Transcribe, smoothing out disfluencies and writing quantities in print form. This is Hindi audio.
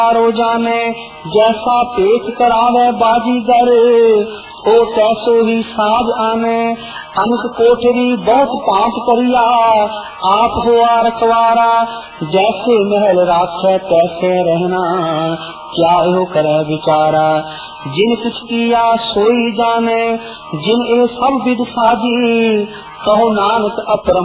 रो जाने जैसा पेट करावे बाजीगर, ओ तैसो ही साज आने। अनक कोठरी बहुत पांच करिया, आप हुआ रखवारा। जैसे महल राखे तैसे रहना, क्या हो करे बिचारा। जिन कुछ किया सोई जाने, जिन ए सब विद साजी। कहो नानक अपरम